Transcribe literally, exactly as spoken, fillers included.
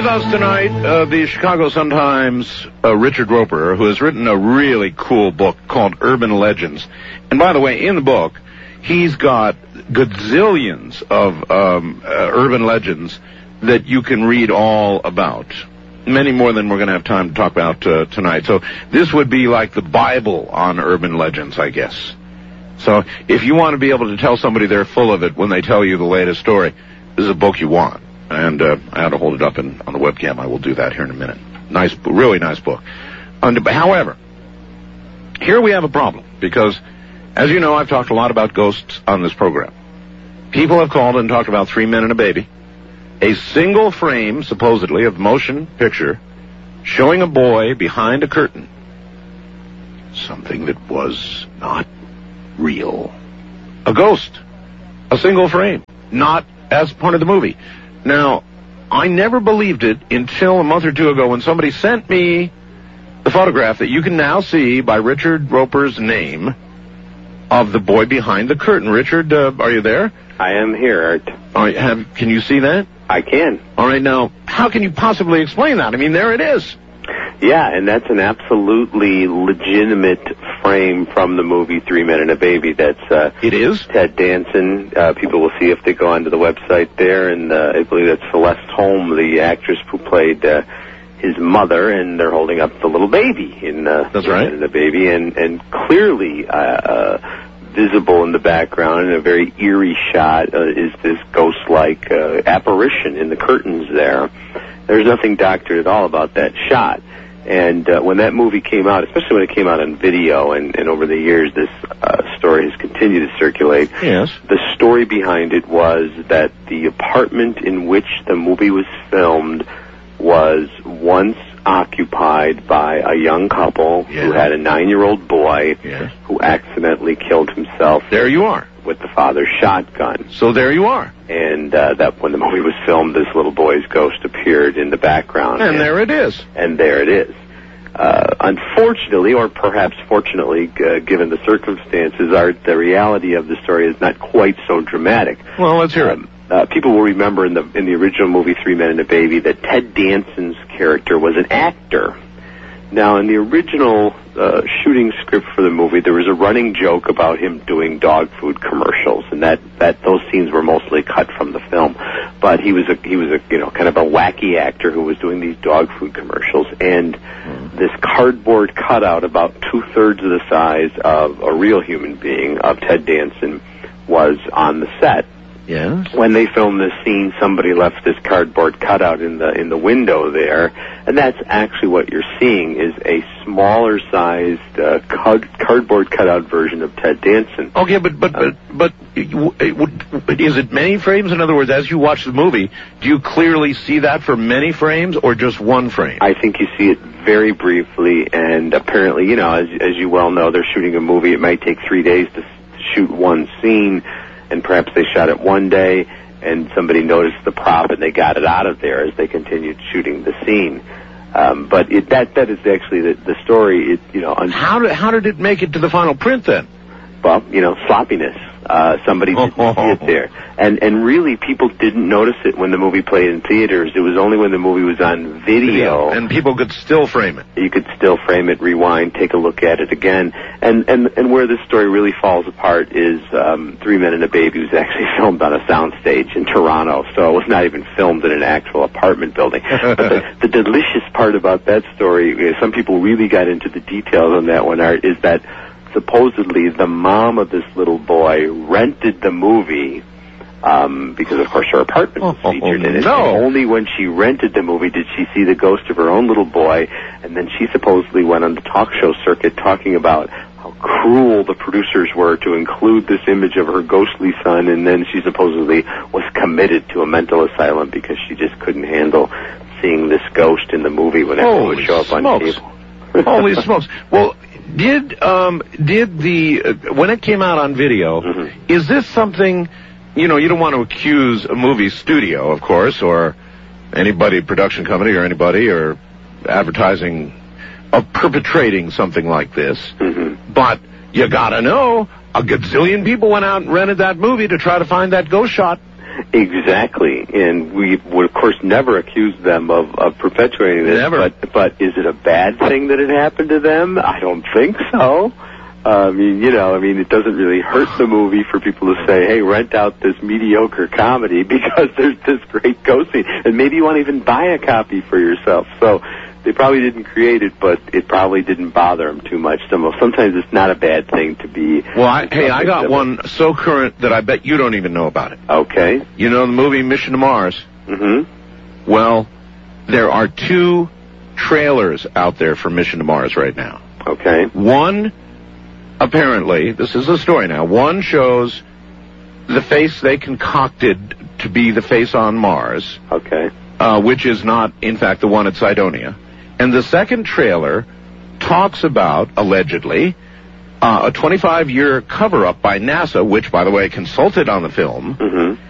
us tonight, uh, the Chicago Sun-Times, uh, Richard Roper, who has written a really cool book called Urban Legends. And by the way, in the book, he's got gazillions of um, uh, urban legends that you can read all about. Many more than we're going to have time to talk about uh, tonight. So this would be like the Bible on urban legends, I guess. So if you want to be able to tell somebody they're full of it when they tell you the latest story, this is a book you want. And uh, I had to hold it up in, on the webcam. I will do that here in a minute. Nice, really nice book. And, however, here we have a problem because, as you know, I've talked a lot about ghosts on this program. People have called and talked about Three Men and a Baby, a single frame, supposedly, of motion picture showing a boy behind a curtain. Something that was not real. A ghost. A single frame. Not as part of the movie. Now, I never believed it until a month or two ago when somebody sent me the photograph that you can now see by Richard Roper's name of the boy behind the curtain. Richard, uh, are you there? I am here, Art. All right, have, can you see that? I can. All right, now, how can you possibly explain that? I mean, there it is. Yeah, and that's an absolutely legitimate frame from the movie Three Men and a Baby. That's uh, it is Ted Danson. Uh, people will see if they go onto the website there, and uh, I believe that's Celeste Holm, the actress who played uh, his mother, and they're holding up the little baby in uh, that's Three right. Men and a Baby, and and clearly uh, uh, visible in the background in a very eerie shot uh, is this ghost-like uh, apparition in the curtains there. There's nothing doctored at all about that shot. And uh, when that movie came out, especially when it came out on video, and, and over the years this uh, story has continued to circulate, yes. The story behind it was that the apartment in which the movie was filmed was once occupied by a young couple yeah. who had a nine-year-old boy yes. who accidentally killed himself. There you are. With the father's shotgun. So there you are. And uh, that when the movie was filmed, this little boy's ghost appeared in the background. And, and there it is. And there it is. Uh, unfortunately, or perhaps fortunately, uh, given the circumstances, Art, the reality of the story is not quite so dramatic. Well, let's hear um, it. Uh, people will remember in the in the original movie Three Men and a Baby that Ted Danson's character was an actor. Now, in the original uh, shooting script for the movie, there was a running joke about him doing dog food commercials, and that, that those scenes were mostly cut from the film. But he was a he was a you know kind of a wacky actor who was doing these dog food commercials, and mm. this cardboard cutout about two thirds of the size of a real human being of Ted Danson was on the set. Yes. When they filmed this scene, somebody left this cardboard cutout in the in the window there, and that's actually what you're seeing is a smaller sized uh, card, cardboard cutout version of Ted Danson. Okay, but but uh, but, but is it many frames? In other words, as you watch the movie, do you clearly see that for many frames or just one frame? I think you see it very briefly, and apparently, you know, as as you well know, they're shooting a movie. It might take three days to, to shoot one scene. And perhaps they shot it one day, and somebody noticed the prop, and they got it out of there as they continued shooting the scene. Um, but it, that that is actually the, the story. It, you know, un- how did how did it make it to the final print then? Well, you know, sloppiness. Uh, somebody didn't oh, see it there, and and really, people didn't notice it when the movie played in theaters. It was only when the movie was on video, and people could still frame it. You could still frame it, rewind, take a look at it again, and and and where this story really falls apart is um, Three Men and a Baby was actually filmed on a soundstage in Toronto, so it was not even filmed in an actual apartment building. But the, the delicious part about that story, some people really got into the details on that one, Art, is that supposedly the mom of this little boy rented the movie um, because, of course, her apartment was oh, featured in it. No. And only when she rented the movie did she see the ghost of her own little boy, and then she supposedly went on the talk show circuit talking about how cruel the producers were to include this image of her ghostly son, and then she supposedly was committed to a mental asylum because she just couldn't handle seeing this ghost in the movie whenever Holy it would show up smokes. on cable. Holy smokes! Well, did um did the uh, when it came out on video, mm-hmm. is this something? You know, you don't want to accuse a movie studio, of course, or anybody, production company, or anybody, or advertising of perpetrating something like this. Mm-hmm. But you gotta know, a gazillion people went out and rented that movie to try to find that ghost shot. Exactly, and we would, of course, never accuse them of, of perpetuating this. Never. But, but is it a bad thing that it happened to them? I don't think so. Uh, I mean, you know, I mean, it doesn't really hurt the movie for people to say, hey, rent out this mediocre comedy because there's this great ghost scene. And maybe you want to even buy a copy for yourself. So they probably didn't create it, but it probably didn't bother them too much. So sometimes it's not a bad thing to be... Well, I, hey, I got one so current that I bet you don't even know about it. Okay. You know the movie Mission to Mars? Mm-hmm. Well, there are two trailers out there for Mission to Mars right now. Okay. One... Apparently, this is the story now, one shows the face they concocted to be the face on Mars. Okay. Uh, which is not, in fact, the one at Cydonia. And the second trailer talks about, allegedly, uh, a twenty-five year cover-up by NASA, which, by the way, consulted on the film, mm-hmm.